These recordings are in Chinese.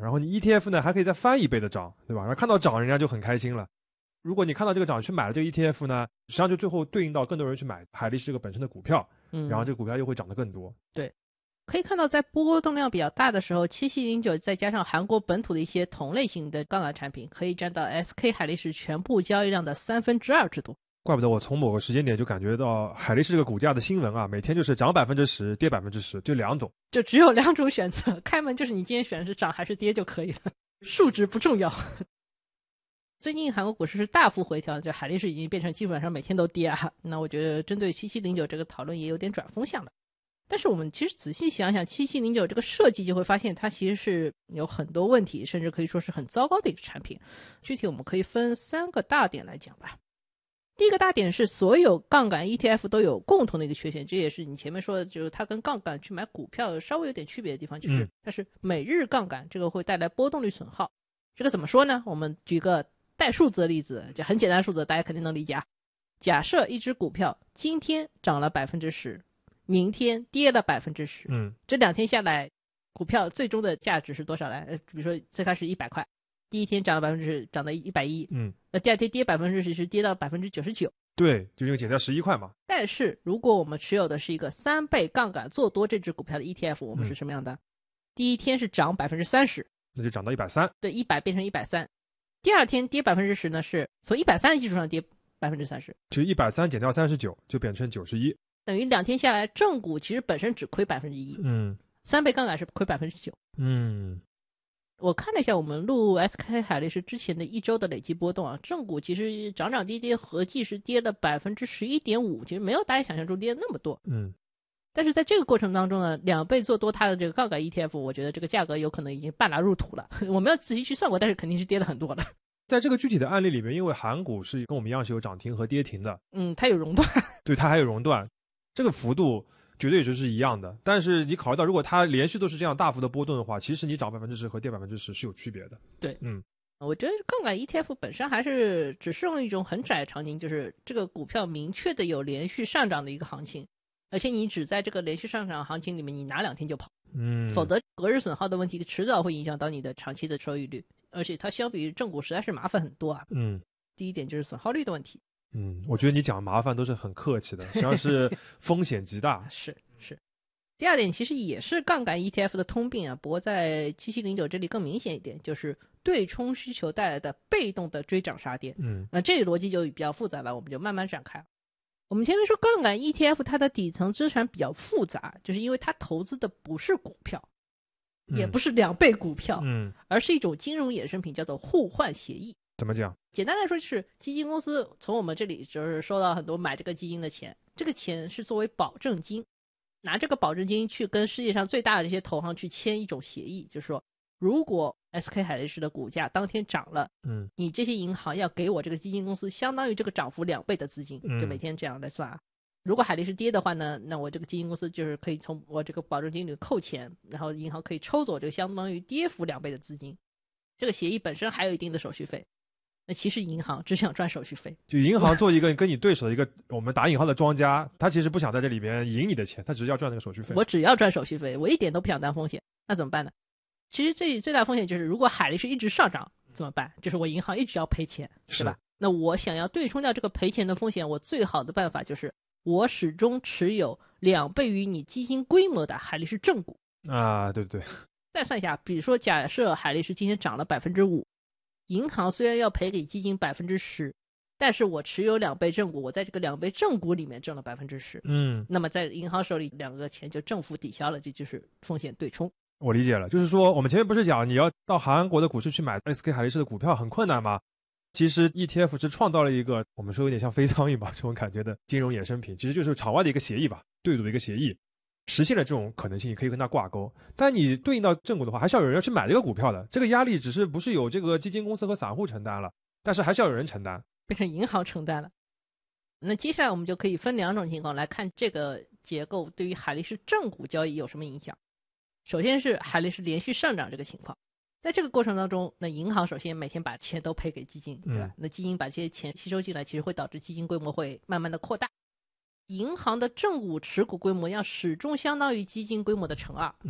然后你 ETF 呢还可以再翻1倍的涨，对吧？然后看到涨人家就很开心了。如果你看到这个涨去买了这个 ETF 呢，实际上就最后对应到更多人去买海力士这个本身的股票，然后这个股票又会涨得更多。 对，可以看到在波动量比较大的时候，7709再加上韩国本土的一些同类型的杠杆产品，可以占到 SK 海力士全部交易量的2/3之多。 怪不得我从某个时间点就感觉到海力士这个股价的新闻啊，每天就是涨10%跌10%，就2种， 就只有2种选择，开门就是你今天选的是涨还是跌就可以了，数值不重要。最近韩国股市是大幅回调，这海力士已经变成基本上每天都跌啊。那我觉得针对7709这个讨论也有点转风向了。但是我们其实仔细想想，7709这个设计就会发现它其实是有很多问题，甚至可以说是很糟糕的一个产品。具体我们可以分3个大点来讲吧。第一个大点是所有杠杆 ETF 都有共同的一个缺陷，这也是你前面说的，就是它跟杠杆去买股票稍微有点区别的地方，就是它是每日杠杆，这个会带来波动率损耗。这个怎么说呢？我们举个带数字的例子，就很简单的数字，大家肯定能理解啊。假设一只股票今天涨了10%，明天跌了10%，这2天下来，股票最终的价值是多少呢？比如说最开始100块，第一天涨了10%，涨到110，第二天跌10%是跌到99%， 对，就因为减掉11块嘛。 但是如果我们持有的是一个3倍杠杆做多这只股票的 ETF， 我们是什么样的？第一天是涨30%， 那就涨到130， 对，100变成130。第二天跌10%呢，是从130的基础上跌30%， 就130减掉39就变成91， 等于2天下来正股其实本身只亏1%，3倍杠杆是亏9%。我看了一下我们录 SK 海力士之前的1周的累计波动啊，正股其实涨涨跌跌合计是跌了11.5%，其实没有大家想象中跌那么多。但是在这个过程当中呢，2倍做多它的这个杠杆 ETF， 我觉得这个价格有可能已经半拉入土了。我们要仔细去算过，但是肯定是跌了很多了。 在这个具体的案例里面，因为韩股是跟我们一样是有涨停和跌停的， 它有熔断， 对，它还有熔断，这个幅度绝对就是一样的。但是你考虑到如果它连续都是这样大幅的波动的话，其实你涨10%和跌10%是有区别的。 对，我觉得杠杆 ETF 本身还是只适用一种很窄的场景，就是这个股票明确的有连续上涨的一个行情，而且你只在这个连续上涨行情里面你拿2天就跑，否则隔日损耗的问题迟早会影响到你的长期的收益率，而且它相比于正股实在是麻烦很多啊。第一点就是损耗率的问题。 我觉得你讲麻烦都是很客气的，实际上是风险极大。 是。第二点其实也是杠杆 ETF 的通病啊，不过在7709这里更明显一点，就是对冲需求带来的被动的追涨杀跌。那这个逻辑就比较复杂了，我们就慢慢展开。我们前面说杠杆 ETF 它的底层资产比较复杂，就是因为它投资的不是股票，也不是2倍股票，而是一种金融衍生品，叫做互换协议。 怎么讲？ 简单来说就是基金公司从我们这里就是收到很多买这个基金的钱，这个钱是作为保证金，拿这个保证金去跟世界上最大的这些投行去签一种协议，就是说如果 SK 海力士的股价当天涨了，你这些银行要给我这个基金公司相当于这个涨幅2倍的资金，就每天这样来算啊。如果海力士跌的话呢，那我这个基金公司就是可以从我这个保证金里扣钱，然后银行可以抽走这个相当于跌幅2倍的资金。这个协议本身还有一定的手续费，那其实银行只想赚手续费， 就银行做一个跟你对手的一个我们打引号的庄家，他其实不想在这里边赢你的钱，他只是要赚那个手续费。 我只要赚手续费，我一点都不想担风险，那怎么办呢？其实这里最大风险就是如果海力士一直上涨怎么办？就是我银行一直要赔钱，是吧？那我想要对冲掉这个赔钱的风险，我最好的办法就是我始终持有2倍于你基金规模的海力士正股啊，对。 再算一下，比如说假设海力士今天涨了5%，银行虽然要赔给基金10%，但是我持有2倍正股，我在这个2倍正股里面挣了10%，那么在银行手里2个钱就正负抵消了，这就是风险对冲。 我理解了，就是说我们前面不是讲你要到韩国的股市去买 SK 海力士的股票很困难吗？其实 ETF 是创造了一个我们说有点像飞苍蝇吧这种感觉的金融衍生品，其实就是场外的一个协议吧，对赌的一个协议，实现了这种可能性，你可以跟它挂钩。但你对应到正股的话，还是要有人要去买这个股票的，这个压力只是不是有这个基金公司和散户承担了，但是还是要有人承担， 变成银行承担了。那接下来我们就可以分2种情况来看这个结构对于海力士正股交易有什么影响。首先是海力士连续上涨这个情况，在这个过程当中，那银行首先每天把钱都赔给基金，对吧？那基金把这些钱吸收进来，其实会导致基金规模会慢慢的扩大。银行的正股持股规模要始终相当于基金规模的乘2，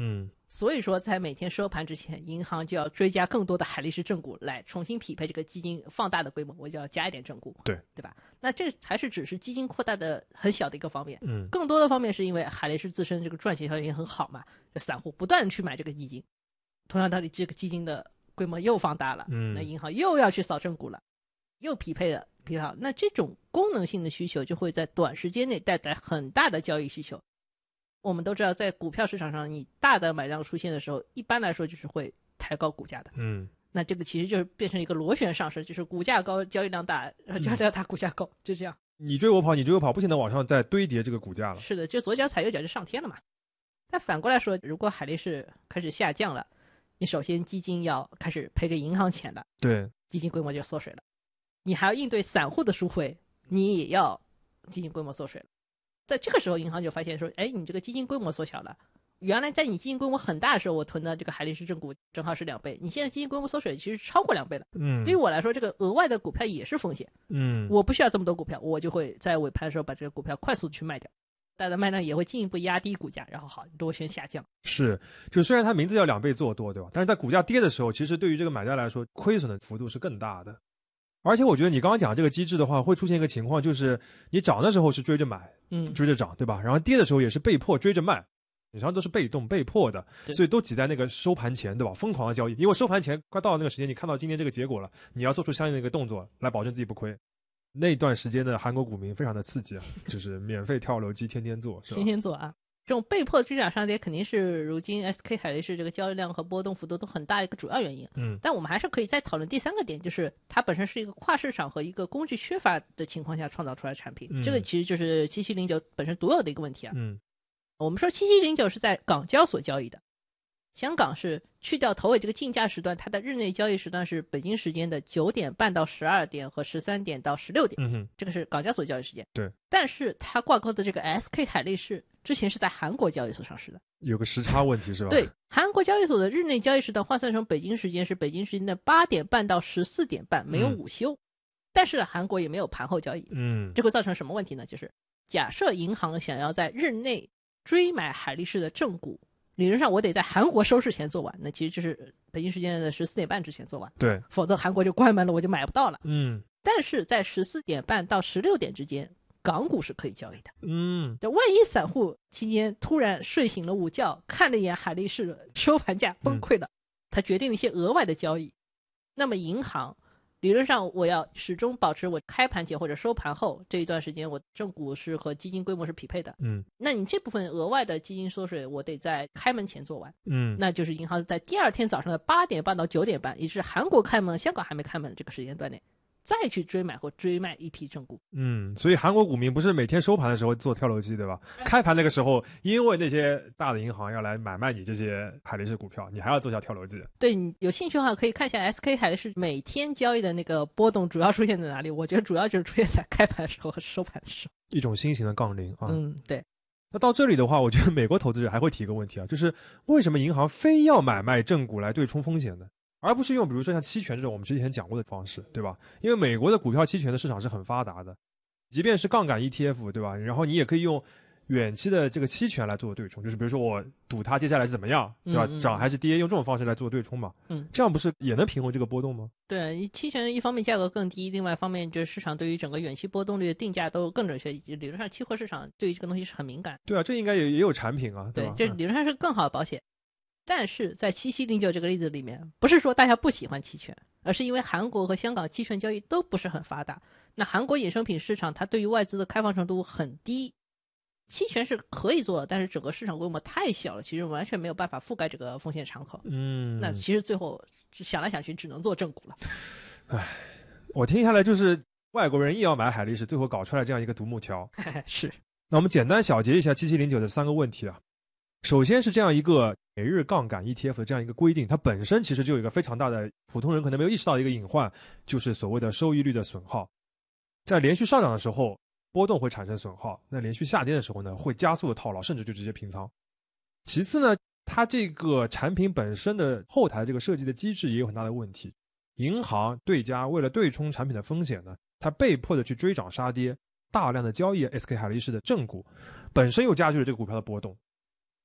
所以说在每天收盘之前，银行就要追加更多的海力士正股来重新匹配这个基金放大的规模，我就要加一点正股，对吧？那这还是只是基金扩大的很小的一个方面，更多的方面是因为海力士自身这个赚钱条件很好嘛，就散户不断地去买这个基金，同样道理，这个基金的规模又放大了，那银行又要去扫正股了，又匹配了，那这种功能性的需求就会在短时间内带来很大的交易需求。我们都知道，在股票市场上，你大的买量出现的时候，一般来说就是会抬高股价的。那这个其实就是变成一个螺旋上升，就是股价高，交易量大，交易量大，股价高，就这样。 你追我跑，你追我跑，不停的往上再堆叠这个股价了。 是的，就左脚踩右脚就上天了嘛。但反过来说，如果海力士开始下降了，你首先基金要开始赔给银行钱了， 对， 基金规模就缩水了。你还要应对散户的赎回，你也要基金规模缩水了。在这个时候，银行就发现说，哎，你这个基金规模缩小了。原来在你基金规模很大的时候，我囤的这个海力士正股正好是2倍，你现在基金规模缩水，其实超过2倍了。对于我来说，这个额外的股票也是风险。我不需要这么多股票，我就会在尾盘的时候把这个股票快速的去卖掉，大的卖量也会进一步压低股价，然后好螺旋下降。 是，就虽然它名字叫2倍做多，对吧？但是在股价跌的时候，其实对于这个买家来说，亏损的幅度是更大的。而且我觉得你刚刚讲这个机制的话，会出现一个情况，就是你涨的时候是追着买，追着涨，对吧？然后跌的时候也是被迫追着卖，实际上都是被动被迫的，所以都挤在那个收盘前，对吧？疯狂的交易，因为收盘前快到了那个时间，你看到今天这个结果了，你要做出相应的一个动作来保证自己不亏。那段时间的韩国股民非常的刺激啊，就是免费跳楼机天天做，是吧？ 天天做啊。这种被迫追涨上跌肯定是如今 SK 海力士这个交易量和波动幅度都很大的一个主要原因。但我们还是可以再讨论第3个点，就是它本身是一个跨市场和一个工具缺乏的情况下创造出来的产品。这个其实就是7709本身独有的一个问题啊。我们说7709是在港交所交易的，香港是去掉头尾这个竞价时段，它的日内交易时段是北京时间的9点半到12点和13点到16点。这个是港交所交易时间。 对， 但是它挂钩的这个 SK 海力士之前是在韩国交易所上市的， 有个时差问题是吧？ 对，韩国交易所的日内交易时段换算成北京时间是北京时间的8点半到14点半，没有午休。但是韩国也没有盘后交易。这会造成什么问题呢？就是假设银行想要在日内追买海力士的正股，理论上我得在韩国收市前做完，那其实就是北京时间的14点半之前做完， 对， 否则韩国就关门了，我就买不到了。但是在14点半到16点之间，港股是可以交易的。万一散户期间突然睡醒了午觉，看了一眼海力士的收盘价崩溃了，他决定了一些额外的交易，那么银行理论上我要始终保持我开盘前或者收盘后这一段时间我正股是和基金规模是匹配的。那你这部分额外的基金缩水我得在开门前做完。那就是银行在第2天早上的8点半到9点半，也就是韩国开门香港还没开门这个时间段内，再去追买或追卖一批正股。 所以韩国股民不是每天收盘的时候做跳楼机，对吧？开盘那个时候，因为那些大的银行要来买卖你这些海力士股票，你还要做下跳楼机。 对，你有兴趣的话可以看一下 SK 海力士每天交易的那个波动主要出现在哪里。我觉得主要就是出现在开盘的时候和收盘的时候， 一种新型的杠铃啊。 对。 那到这里的话，我觉得美国投资者还会提一个问题啊，就是为什么银行非要买卖正股来对冲风险呢？而不是用比如说像期权这种我们之前讲过的方式，对吧？因为美国的股票期权的市场是很发达的，即便是杠杆 ETF， 对吧？然后你也可以用远期的这个期权来做对冲，就是比如说我赌它接下来是怎么样，对吧？涨还是跌，用这种方式来做对冲嘛。这样不是也能平衡这个波动吗？ 对，期权一方面价格更低，另外一方面就是市场对于整个远期波动率的定价都更准确，理论上期货市场对于这个东西是很敏感。 对啊，这应该也有产品啊，对吧？ 对，这理论上是更好的保险。但是在7709这个例子里面，不是说大家不喜欢期权，而是因为韩国和香港期权交易都不是很发达。那韩国衍生品市场它对于外资的开放程度很低，期权是可以做的，但是整个市场规模太小了，其实完全没有办法覆盖这个风险敞口。那其实最后想来想去只能做正股了。 我听下来就是外国人硬要买海力士，最后搞出来这样一个独木桥。 是。 那我们简单小结一下7709的3个问题啊。首先是这样一个每日杠杆 ETF 的这样一个规定，它本身其实就有一个非常大的普通人可能没有意识到的一个隐患，就是所谓的收益率的损耗。在连续上涨的时候波动会产生损耗，那连续下跌的时候呢会加速的套牢，甚至就直接平仓。其次呢，它这个产品本身的后台这个设计的机制也有很大的问题。银行对家为了对冲产品的风险呢，它被迫的去追涨杀跌，大量的交易 SK 海力士的正股，本身又加剧了这个股票的波动。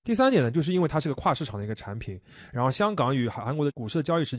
第三点呢，就是因为它是个跨市场的一个产品，然后香港与韩国的股市的交易时